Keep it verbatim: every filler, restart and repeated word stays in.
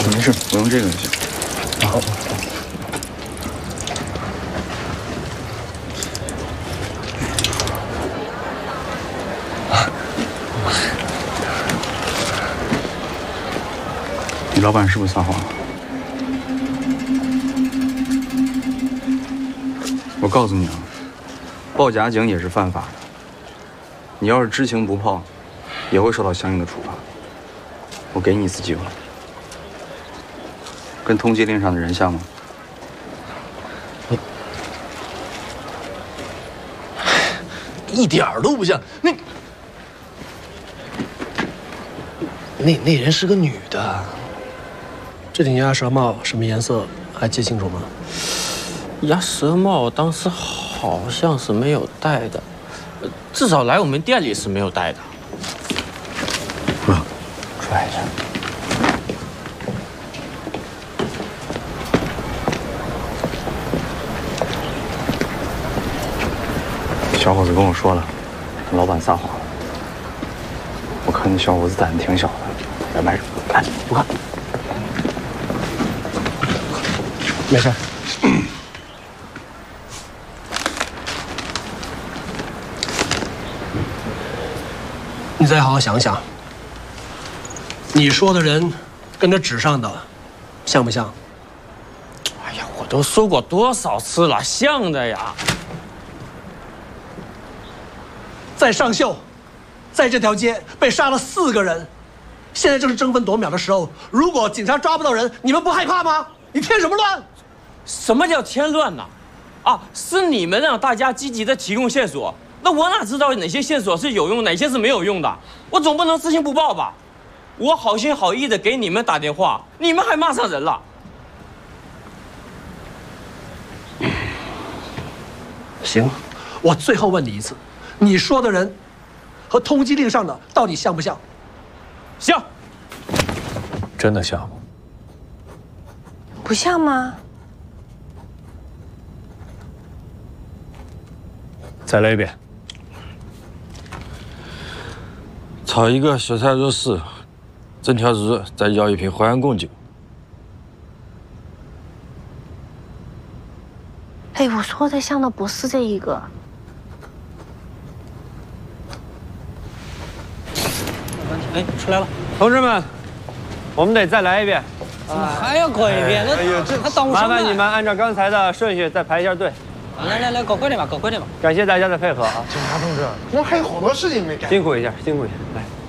没事，我用这个就行。好。你老板是不是撒谎了？我告诉你啊，报假警也是犯法的。你要是知情不报，也会受到相应的处罚。我给你一次机会，跟通缉令上的人像吗？ 一点儿都不像。那那那人是个女的。这顶鸭舌帽什么颜色还记清楚吗？ 鸭舌帽当时好像是没有戴的，至少来我们店里是没有戴的。 啊，出来一下。小伙子跟我说了，老板撒谎了。我看那小伙子胆子挺小的，来埋着，看不看？ 没事。你再好好想想，你说的人跟这纸上的像不像？ 哎呀，我都说过多少次了，像的呀！ 在上秀，在这条街被杀了四个人，现在正是争分夺秒的时候。如果警察抓不到人，你们不害怕吗？你添什么乱？ 什么叫添乱呢？啊，是你们让大家积极的提供线索。那我哪知道哪些线索是有用，哪些是没有用的？我总不能知情不报吧？我好心好意的给你们打电话，你们还骂上人了。 行，我最后问你一次，你说的人和通缉令上的到底像不像？ 像。 真的像吗？ 不像吗？ 再来一遍。 炒一个小菜肉丝，整条鱼，再要一瓶淮安贡酒。 哎，我说的像的不是这一个。 哎，出来了， 同志们，我们得再来一遍。 怎么还要搞一遍？那哎呦，这还耽误麻烦你们按照刚才的顺序再排一下队。 来来来，搞快点吧，搞快点吧！ 感谢大家的配合啊！ 警察同志，我还有好多事情没干。 辛苦一下，辛苦一下，来。